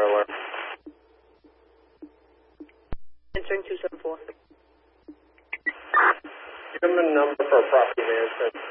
fire alarm. Answering 274. Give them a number for property management.